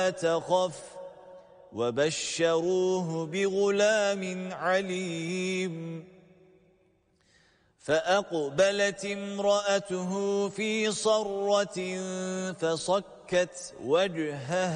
تخف وبشروه بغلام عليم فأقبلت امرأته في صرة فصكت وجهها